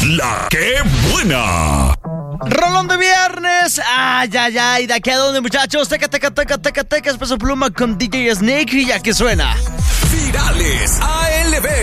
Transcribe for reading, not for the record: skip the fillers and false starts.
La que buena. Rolón de viernes. Ay, ay, ay. ¿De aquí a dónde, muchachos? Teca, Peso Pluma con DJ Snake. Y ya que suena. Virales ALB.